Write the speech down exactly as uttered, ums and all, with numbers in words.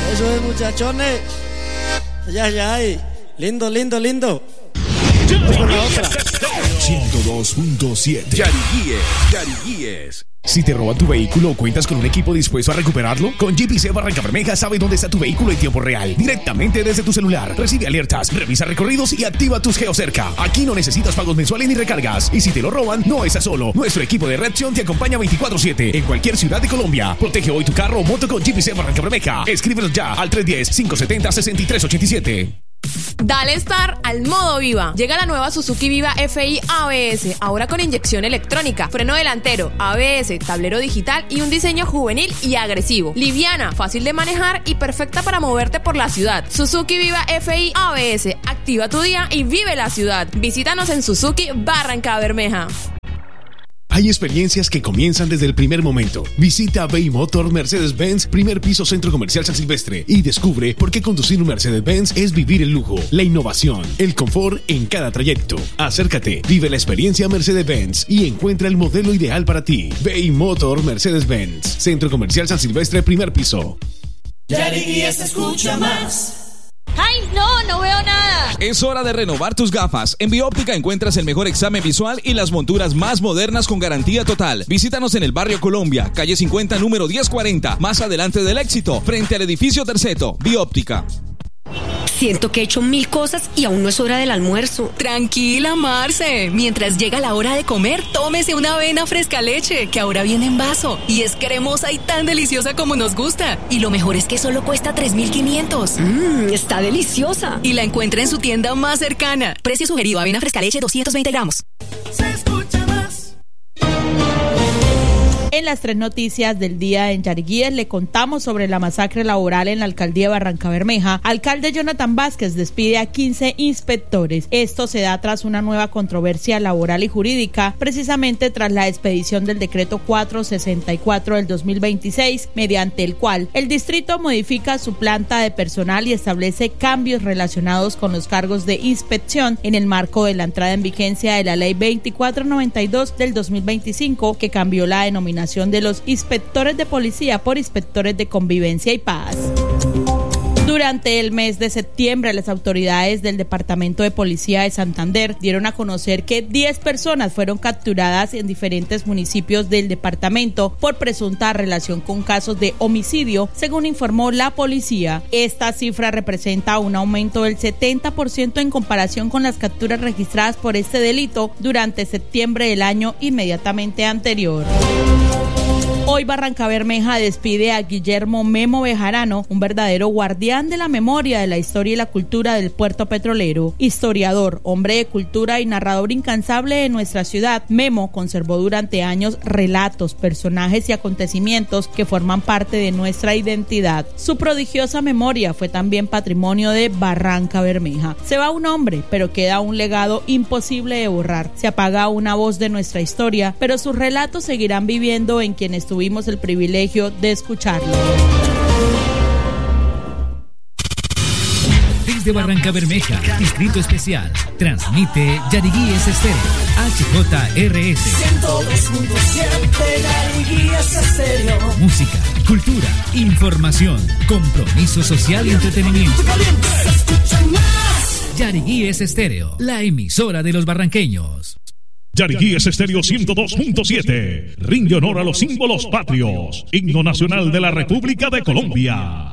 Eso es, muchachones. Ya, ya, ay. Lindo, lindo, lindo. Vamos con la otra. ciento dos punto siete. Yariguíes, Yariguíes. Si te roban tu vehículo o cuentas con un equipo dispuesto a recuperarlo, con G P C Barrancabermeja sabe dónde está tu vehículo en tiempo real, directamente desde tu celular. Recibe alertas, revisa recorridos y activa tus geocerca. Aquí no necesitas pagos mensuales ni recargas. Y si te lo roban, no estás solo. Nuestro equipo de reacción te acompaña veinticuatro siete en cualquier ciudad de Colombia. Protege hoy tu carro o moto con G P C Barrancabermeja. Escríbenos ya al tres uno cero, cinco siete cero, seis tres ocho siete. Dale Star al modo Viva. Llega la nueva Suzuki Viva F I A B S, ahora con inyección electrónica, freno delantero, A B S, tablero digital y un diseño juvenil y agresivo. Liviana, fácil de manejar y perfecta para moverte por la ciudad. Suzuki Viva F I A B S, activa tu día y vive la ciudad. Visítanos en Suzuki Barrancabermeja. Hay experiencias que comienzan desde el primer momento. Visita Bay Motor Mercedes-Benz, primer piso Centro Comercial San Silvestre, y descubre por qué conducir un Mercedes-Benz es vivir el lujo, la innovación, el confort en cada trayecto. Acércate, vive la experiencia Mercedes-Benz y encuentra el modelo ideal para ti. Bay Motor Mercedes-Benz, Centro Comercial San Silvestre, primer piso. Yariguíes se escucha más. ¡Ay, no! ¡No veo nada! Es hora de renovar tus gafas. En Bióptica encuentras el mejor examen visual y las monturas más modernas con garantía total. Visítanos en el barrio Colombia, calle cincuenta, número diez cuarenta, más adelante del Éxito, frente al edificio Terceto. Bióptica. Siento que he hecho mil cosas y aún no es hora del almuerzo. Tranquila, Marce. Mientras llega la hora de comer, tómese una avena fresca leche, que ahora viene en vaso. Y es cremosa y tan deliciosa como nos gusta. Y lo mejor es que solo cuesta tres mil quinientos. Mmm, está deliciosa. Y la encuentra en su tienda más cercana. Precio sugerido, avena fresca leche, doscientos veinte gramos. Se escucha más. En las tres noticias del día en Yariguíes le contamos sobre la masacre laboral en la alcaldía de Barrancabermeja. Alcalde Jonathan Vázquez despide a quince inspectores. Esto se da tras una nueva controversia laboral y jurídica, precisamente tras la expedición del decreto cuatrocientos sesenta y cuatro del dos mil veintiséis, mediante el cual el distrito modifica su planta de personal y establece cambios relacionados con los cargos de inspección en el marco de la entrada en vigencia de la ley veinticuatro noventa y dos del dos mil veinticinco, que cambió la denominación de los inspectores de policía por inspectores de convivencia y paz. Durante el mes de septiembre, las autoridades del Departamento de Policía de Santander dieron a conocer que diez personas fueron capturadas en diferentes municipios del departamento por presunta relación con casos de homicidio, según informó la policía. Esta cifra representa un aumento del setenta por ciento en comparación con las capturas registradas por este delito durante septiembre del año inmediatamente anterior. Hoy Barrancabermeja despide a Guillermo Memo Bejarano, un verdadero guardián de la memoria de la historia y la cultura del puerto petrolero. Historiador, hombre de cultura y narrador incansable de nuestra ciudad, Memo conservó durante años relatos, personajes y acontecimientos que forman parte de nuestra identidad. Su prodigiosa memoria fue también patrimonio de Barrancabermeja. Se va un hombre, pero queda un legado imposible de borrar. Se apaga una voz de nuestra historia, pero sus relatos seguirán viviendo en quienes tuvimos el privilegio de escucharlo. Desde Barrancabermeja, Distrito Especial, transmite Yariguíes Estéreo, H J R S. ciento dos punto siete Yariguíes Estéreo. Música, cultura, información, compromiso social y entretenimiento. Se escucha más. Yariguíes Estéreo, la emisora de los barranqueños. Yariguíes Estéreo ciento dos punto siete rinde honor a los símbolos patrios, himno nacional de la República de Colombia.